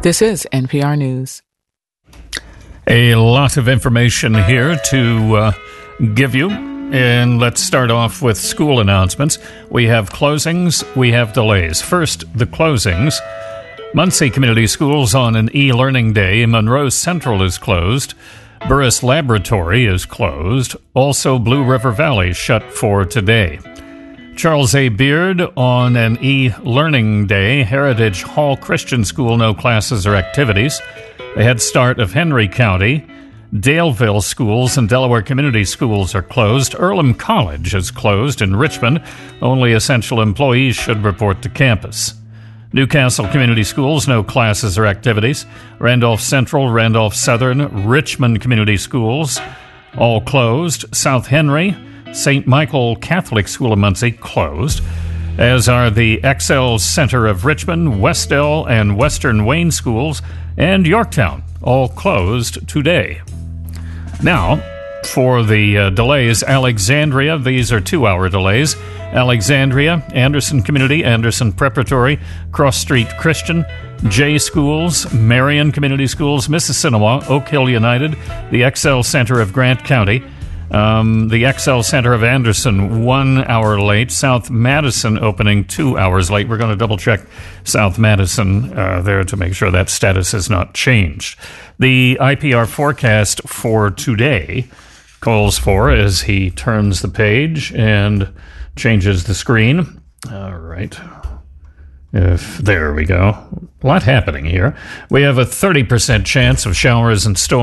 This is NPR News. A lot of information here to give you. And let's start off with school announcements. We have closings, we have delays. First, the closings. Muncie Community Schools on an e-learning day. Monroe Central is closed. Burris Laboratory is closed. Also, Blue River Valley shut for today. Charles A. Beard on an e-learning day. Heritage Hall Christian School, no classes or activities. The Head Start of Henry County. Daleville Schools and Delaware Community Schools are closed. Earlham College is closed in Richmond. Only essential employees should report to campus. Newcastle Community Schools, no classes or activities. Randolph Central, Randolph Southern, Richmond Community Schools, all closed. South Henry, St. Michael Catholic School of Muncie, closed, as are the Excel Center of Richmond, Westdell and Western Wayne Schools, and Yorktown, all closed today. Now, for the delays, Alexandria, these are 2-hour delays. Alexandria, Anderson Community, Anderson Preparatory, Cross Street Christian, J Schools, Marion Community Schools, Mississinewa, Oak Hill United, the Excel Center of Grant County, the Excel Center of Anderson, 1 hour late. South Madison opening 2 hours late. We're going to double-check South Madison there to make sure that status has not changed. The IPR forecast for today calls for, as he turns the page and changes the screen. All right. There we go. A lot happening here. We have a 30% chance of showers and storms